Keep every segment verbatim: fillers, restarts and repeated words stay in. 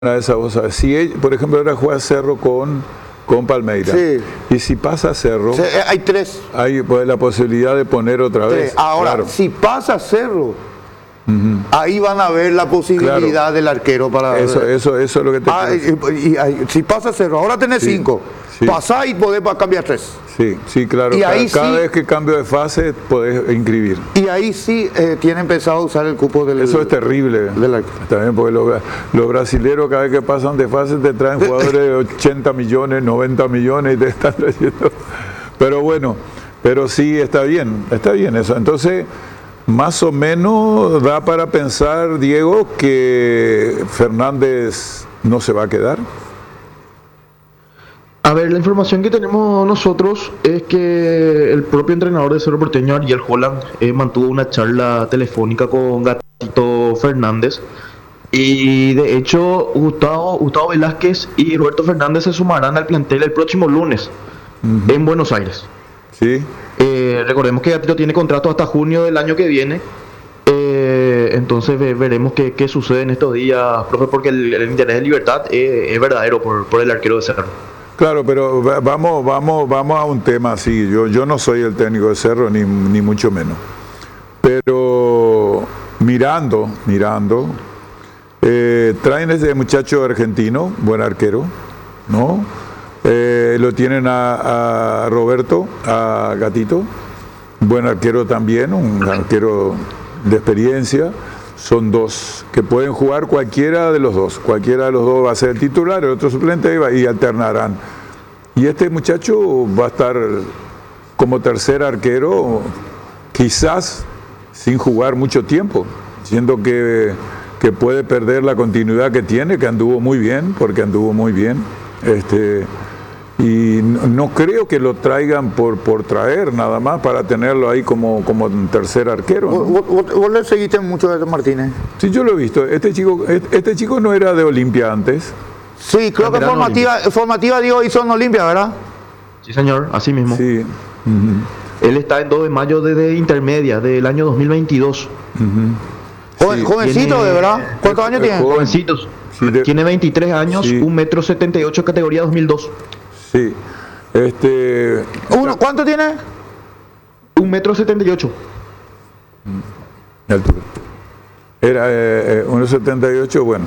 a esa voz. Si, él, por ejemplo, ahora juega Cerro con, con Palmeiras, Sí. y si pasa Cerro, Se- eh, hay tres. hay pues, la posibilidad de poner otra tres. vez. Ahora, Claro. si pasa Cerro, ahí van a ver la posibilidad Claro. del arquero para. Eso, eso, eso es lo que te Ah, quiero y, y- y- si pasa Cerro, ahora tenés Sí, cinco. sí. Pasá y podés pa- cambiar tres. Sí, sí, claro. Y Cada, ahí cada sí- vez que cambio de fase podés inscribir. Y ahí sí eh, tienen pensado usar el cupo del. Eso es terrible. del arquero. También porque los, los brasileros cada vez que pasan de fase te traen jugadores de ochenta millones, noventa millones y te están trayendo. Pero bueno, pero sí está bien, está bien eso. Entonces, más o menos da para pensar, Diego, que Fernández no se va a quedar. A ver, la información que tenemos nosotros es que el propio entrenador de Cerro Porteño, Ariel Holland, eh, mantuvo una charla telefónica con Gatito Fernández. Y de hecho, Gustavo, Gustavo Velázquez y Roberto Fernández se sumarán al plantel el próximo lunes en Buenos Aires. Sí. Eh, recordemos que Gatito tiene contrato hasta junio del año que viene. Eh, entonces ve- veremos qué, qué sucede en estos días, profe, porque el, el interés de Libertad eh, es verdadero por, por el arquero de Cerro. Claro, pero va- vamos, vamos, vamos a un tema así. Yo, yo no soy el técnico de Cerro, ni, ni mucho menos. Pero mirando, mirando, eh, traen ese muchacho argentino, buen arquero, ¿no? Eh, lo tienen a, a Roberto, a Gatito, buen arquero también, un arquero de experiencia. Son dos que pueden jugar cualquiera de los dos. Cualquiera de los dos va a ser el titular, el otro suplente y, va- y alternarán. Y este muchacho va a estar como tercer arquero, quizás sin jugar mucho tiempo, siendo que, que puede perder la continuidad que tiene, que anduvo muy bien, porque anduvo muy bien. Este, y no, no creo que lo traigan por, por traer nada más para tenerlo ahí como, como un tercer arquero, ¿no? ¿Vos, vos- vos le seguiste mucho a Martínez? Sí, yo lo he visto. Este chico, este chico no era de Olimpia antes. Sí, creo que Canterano formativa, formativa digo hizo en Olimpia, ¿verdad? Sí, señor, así mismo. Sí. Él está en dos de mayo desde intermedia del año dos mil veintidós. Joven- Sí. jovencito, Tiene- de verdad. ¿Cuántos años eh, tiene? joven. Jovencitos. Sí, de- Tiene veintitrés años, Sí. un metro setenta y ocho, categoría dos mil dos. Sí. Este. Uno, ¿Cuánto tiene? Un metro setenta y ocho. de altura. Era eh, eh, uno setenta y ocho, bueno.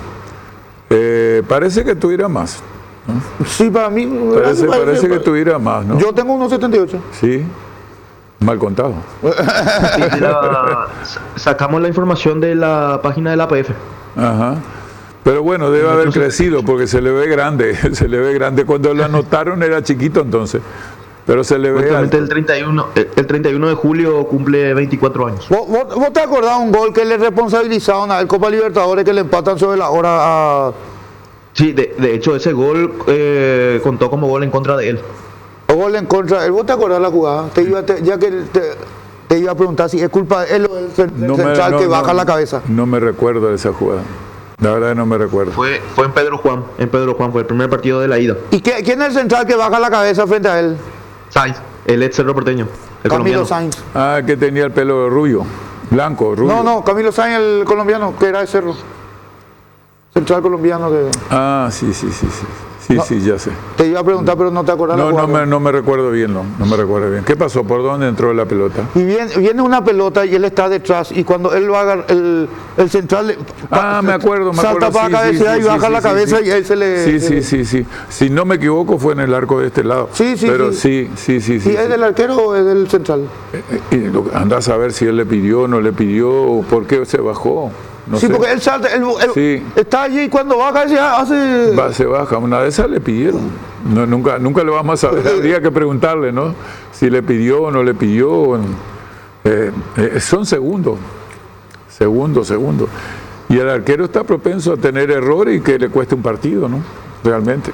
Eh, parece que tuviera más. Sí, para mí. Parece, parece que tuviera más, ¿no? Yo tengo uno setenta y ocho. Sí. Mal contado. Sí, la- sacamos la información de la página de la A P F. Ajá. Pero bueno, debe haber crecido porque se le ve grande. Se le ve grande. Cuando lo anotaron era chiquito entonces. Pero se le ve Justamente el alto. treinta y uno, el el treinta y uno de julio cumple veinticuatro años. ¿Vos, vos- vos te acordás un gol que le responsabilizaron a la Copa Libertadores que le empatan sobre la hora a. Sí, de, de hecho ese gol eh, contó como gol en contra de él. o gol en contra? ¿Vos te acordás la jugada? Te iba, te- ya que te, te iba a preguntar si es culpa de él o del cen- del No me- central no, que no, baja la cabeza. No me recuerdo de esa jugada. La verdad que no me recuerdo. Fue, fue en Pedro Juan, en Pedro Juan, fue el primer partido de la ida. ¿Y qué- quién es el central que baja la cabeza frente a él? Sainz, el ex Cerro Porteño, el Camilo colombiano. Sainz. Ah, que tenía el pelo rubio. Blanco, rubio. No, no, Camilo Sainz, el colombiano, que era de Cerro. Central colombiano que. Ah, sí, sí, sí, sí. Sí, No. sí, ya sé. Te iba a preguntar, pero no te acordás la No, no jugada. me, no me recuerdo bien, no. No me recuerdo bien. ¿Qué pasó? ¿Por dónde entró la pelota? Y viene, viene una pelota y él está detrás y cuando él va a agarrar, el, el central le- Ah, me acuerdo, me salta acuerdo. para sí, cabecear sí, y sí, baja sí, la sí, cabeza sí. y él se le... Sí, se sí, le- sí, sí. Si no me equivoco, fue en el arco de este lado. Sí, sí, Pero sí. sí, sí, sí. ¿Y sí, es sí. del arquero o es del central? Eh, Y lo- andás a ver si él le pidió o no le pidió, o por qué se bajó. No sí, sé. porque él salta, él, él Sí. está allí y cuando baja se hace... Va, se baja. Una de esas le pidieron. No, nunca, nunca lo vamos a saber. Habría que preguntarle, ¿no? Si le pidió o no le pidió. Eh, eh, son segundos. Segundos, segundos. Y el arquero está propenso a tener errores y que le cueste un partido, ¿no? Realmente.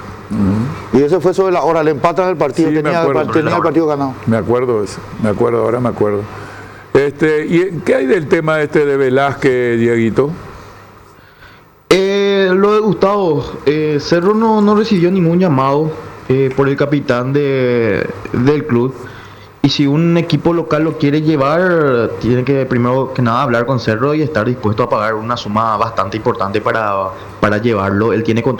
Y eso fue sobre la hora, le empatan el partido, Sí, me tenía, acuerdo. el, par- tenía el partido ganado. Me acuerdo de eso. Me acuerdo, ahora me acuerdo. Este, ¿y qué hay del tema este de Velázquez, Dieguito? Eh, lo de Gustavo, eh, Cerro no, no recibió ningún llamado eh, por el capitán de, del club Y si un equipo local lo quiere llevar, tiene que primero que nada hablar con Cerro y estar dispuesto a pagar una suma bastante importante para, para llevarlo. Él tiene